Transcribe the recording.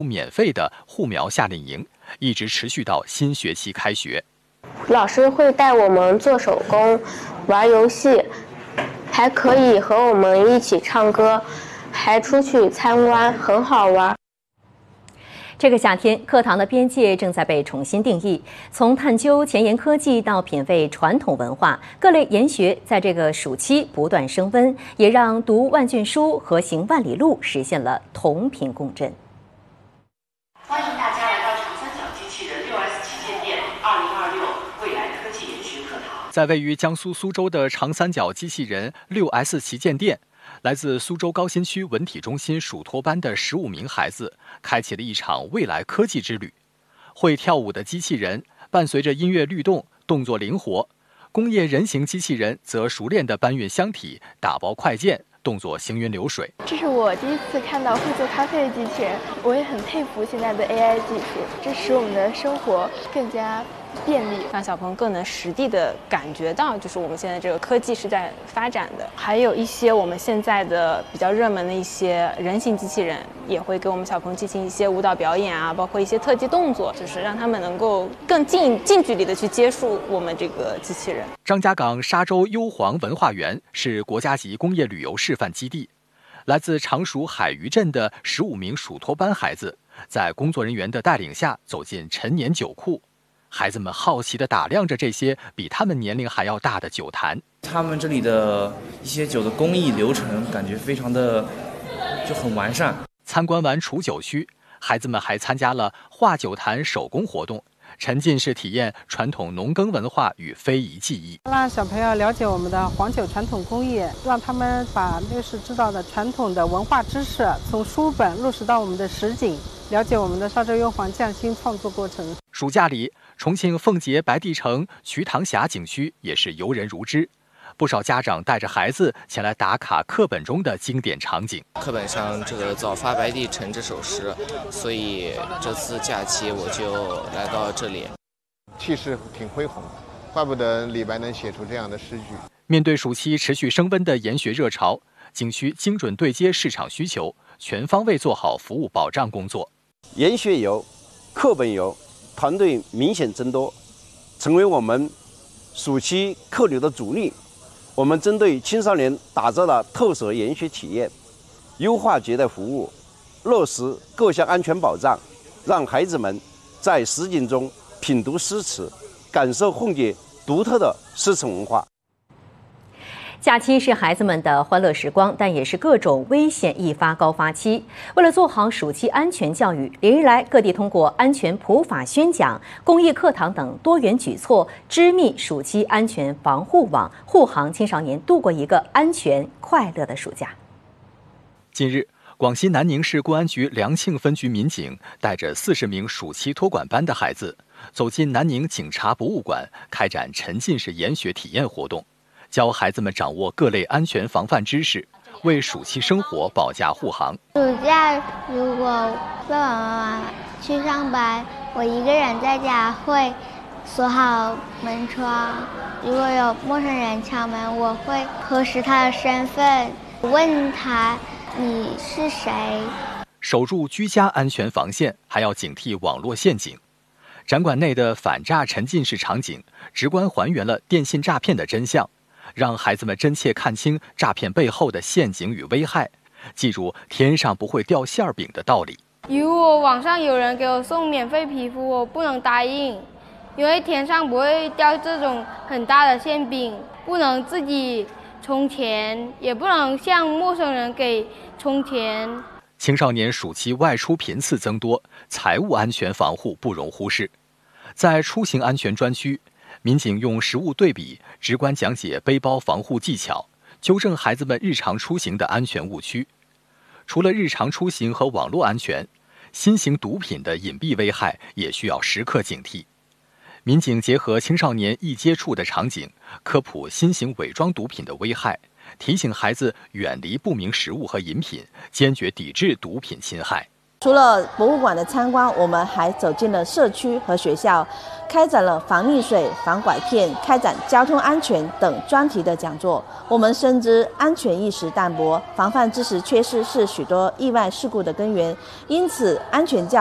免费的护苗夏令营，一直持续到新学期开学。 老师会带我们做手工、玩游戏，还可以和我们一起唱歌，还出去参观，很好玩。 这个夏天，课堂的边界正在被重新定义，从探究前沿科技到品味传统文化，各类研学在这个暑期不断升温，也让读万卷书和行万里路实现了同频共振。 欢迎大家来到长三角机器人 6S 旗舰店2026未来科技研学课堂。 在位于江苏苏州的长三角机器人 6S 旗舰店，来自苏州高新区文体中心暑托班的15名孩子开启了一场未来科技之旅。会跳舞的机器人伴随着音乐律动，动作灵活；工业人形机器人则熟练地搬运箱体、打包快件，动作行云流水。 这是我第一次看到会做咖啡的机器人，我也很佩服现在的 AI 技术，这使我们的生活更加便利， 让小朋友更能实地的感觉到，就是我们现在这个科技是在发展的。还有一些我们现在的比较热门的一些人形机器人，也会给我们小朋友进行一些舞蹈表演啊，包括一些特技动作，就是让他们能够更近距离的去接触我们这个机器人。 张家港沙洲幽黄文化园是国家级工业旅游示范基地，来自常熟海鱼镇的15名暑托班孩子，在工作人员的带领下走进陈年酒库。孩子们好奇地打量着这些比他们年龄还要大的酒坛， 他们这里的一些酒的工艺流程感觉非常的就很完善。 参观完储酒区，孩子们还参加了画酒坛手工活动，沉浸式体验传统农耕文化与非遗技艺， 让小朋友了解我们的黄酒传统工艺，让他们把六世知道的传统的文化知识从书本落实到我们的实景，了解我们的沙洲幽黄匠心创作过程。 暑假里，重庆奉节白帝城瞿塘峡景区也是游人如织，不少家长带着孩子前来打卡课本中的经典场景。 课本上这个早发白帝城这首诗，所以这次假期我就来到这里。 气势挺恢宏，怪不得李白能写出这样的诗句。 面对暑期持续升温的研学热潮，景区精准对接市场需求，全方位做好服务保障工作。 研学游、课本游团队明显增多，成为我们暑期客流的主力。我们针对青少年打造了特色研学体验，优化接待服务，落实各项安全保障，让孩子们在实景中品读诗词，感受奉节独特的诗词文化。 假期是孩子们的欢乐时光，但也是各种危险易发高发期。为了做好暑期安全教育，连日来各地通过安全普法宣讲、公益课堂等多元举措，织密暑期安全防护网，护航青少年度过一个安全快乐的暑假。 近日，广西南宁市公安局良庆分局民警带着40名暑期托管班的孩子，走进南宁警察博物馆，开展沉浸式研学体验活动，教孩子们掌握各类安全防范知识，为暑期生活保驾护航。 暑假如果爸爸妈妈去上班，我一个人在家会锁好门窗，如果有陌生人敲门，我会核实他的身份，问他你是谁。 守住居家安全防线，还要警惕网络陷阱。展馆内的反诈沉浸式场景，直观还原了电信诈骗的真相，让孩子们真切看清诈骗背后的陷阱与危害，记住天上不会掉馅饼的道理。 如果网上有人给我送免费皮肤，我不能答应，因为天上不会掉这种很大的馅饼，不能自己充钱，也不能向陌生人给充钱。 青少年暑期外出频次增多，财务安全防护不容忽视。在出行安全专区，民警用实物对比，直观讲解背包防护技巧，纠正孩子们日常出行的安全误区。除了日常出行和网络安全，新型毒品的隐蔽危害也需要时刻警惕。民警结合青少年易接触的场景，科普新型伪装毒品的危害，提醒孩子远离不明食物和饮品，坚决抵制毒品侵害。 除了博物馆的参观，我们还走进了社区和学校，开展了防溺水、防拐骗、开展交通安全等专题的讲座。我们深知安全意识淡薄、防范知识缺失是许多意外事故的根源，因此安全教